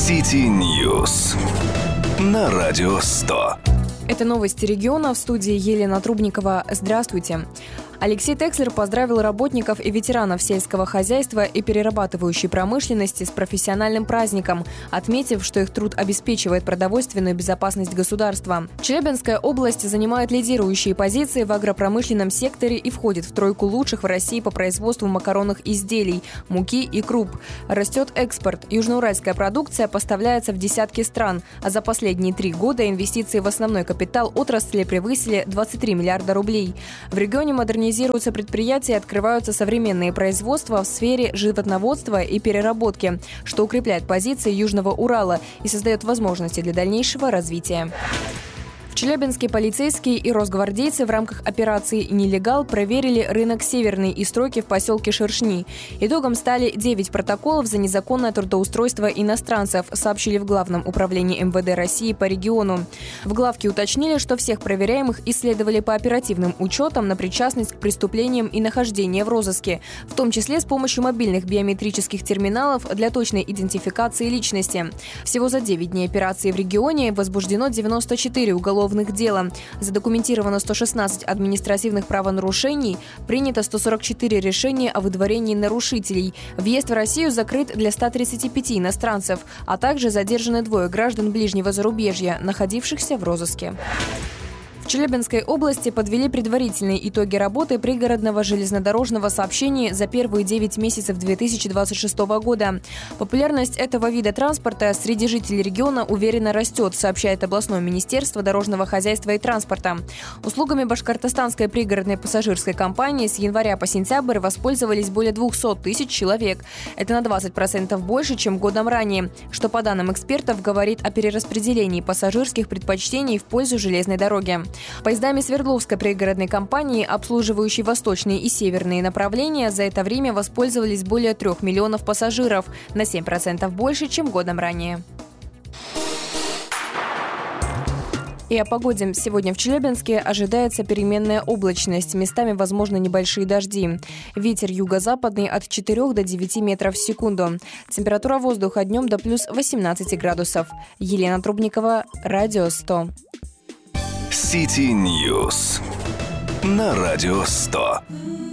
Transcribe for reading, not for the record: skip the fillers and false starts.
City News на Радио 100. Это новости региона, в студии Елена Трубникова. Здравствуйте. Алексей Текслер поздравил работников и ветеранов сельского хозяйства и перерабатывающей промышленности с профессиональным праздником, отметив, что их труд обеспечивает продовольственную безопасность государства. Челябинская область занимает лидирующие позиции в агропромышленном секторе и входит в тройку лучших в России по производству макаронных изделий, муки и круп. Растет экспорт. Южноуральская продукция поставляется в десятки стран, а за последние 3 года инвестиции в основной капитал отрасли превысили 23 миллиарда рублей. В регионе модернизируются предприятия и открываются современные производства в сфере животноводства и переработки, что укрепляет позиции Южного Урала и создает возможности для дальнейшего развития. В Челябинске полицейские и росгвардейцы в рамках операции «Нелегал» проверили рынок Северный и стройки в поселке Шершни. Итогом стали 9 протоколов за незаконное трудоустройство иностранцев, сообщили в Главном управлении МВД России по региону. В главке уточнили, что всех проверяемых исследовали по оперативным учетам на причастность к преступлениям и нахождение в розыске, в том числе с помощью мобильных биометрических терминалов для точной идентификации личности. Всего за 9 дней операции в регионе возбуждено 94 уголовных дела. Задокументировано 116 административных правонарушений, принято 144 решения о выдворении нарушителей. Въезд в Россию закрыт для 135 иностранцев, а также задержаны 2 граждан ближнего зарубежья, находившихся в розыске. В Челябинской области подвели предварительные итоги работы пригородного железнодорожного сообщения за первые 9 месяцев 2026 года. Популярность этого вида транспорта среди жителей региона уверенно растет, сообщает областное министерство дорожного хозяйства и транспорта. Услугами башкортостанской пригородной пассажирской компании с января по сентябрь воспользовались более 200 тысяч человек. Это на 20% больше, чем годом ранее, что, по данным экспертов, говорит о перераспределении пассажирских предпочтений в пользу железной дороги. Поездами Свердловской пригородной компании, обслуживающей восточные и северные направления, за это время воспользовались более 3 миллионов пассажиров, на 7% больше, чем годом ранее. И о погоде. Сегодня в Челябинске ожидается переменная облачность. Местами возможны небольшие дожди. Ветер юго-западный от 4 до 9 метров в секунду. Температура воздуха днем до плюс 18 градусов. Елена Трубникова, Радио 100. City News на Радио 100.